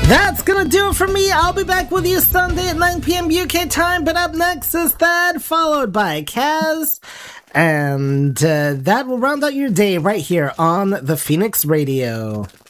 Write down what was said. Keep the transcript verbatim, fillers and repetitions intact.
That's gonna do it for me. I'll be back with you Sunday at nine p.m. U K time, but up next is Thad, followed by Kaz, and uh, that will round out your day right here on the Phoenix Radio.